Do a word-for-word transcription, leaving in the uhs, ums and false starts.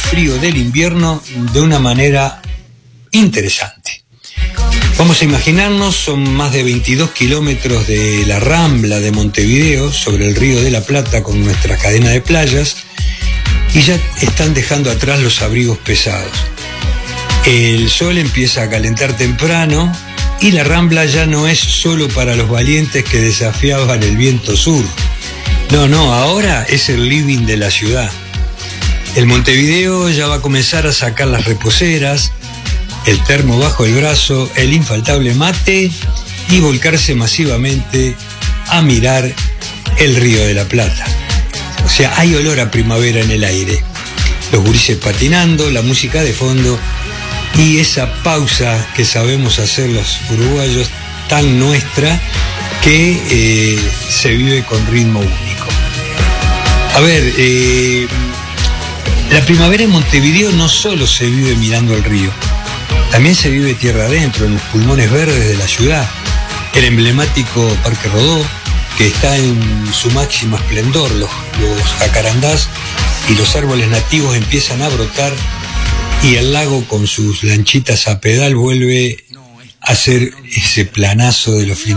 frío del invierno de una manera interesante. Vamos a imaginarnos, son más de veintidós kilómetros de la Rambla de Montevideo sobre el Río de la Plata con nuestra cadena de playas, y ya están dejando atrás los abrigos pesados. El sol empieza a calentar temprano y la Rambla ya no es solo para los valientes que desafiaban el viento sur. No, no, ahora es el living de la ciudad. El Montevideo ya va a comenzar a sacar las reposeras, el termo bajo el brazo, el infaltable mate y volcarse masivamente a mirar el Río de la Plata. O sea, hay olor a primavera en el aire. Los gurises patinando, la música de fondo y esa pausa que sabemos hacer los uruguayos tan nuestra que eh, se vive con ritmo único. A ver, eh, la primavera en Montevideo no solo se vive mirando el río, también se vive tierra adentro, en los pulmones verdes de la ciudad. El emblemático Parque Rodó, que está en su máximo esplendor, los, los jacarandás y los árboles nativos empiezan a brotar y el lago con sus lanchitas a pedal vuelve a ser ese planazo de los fines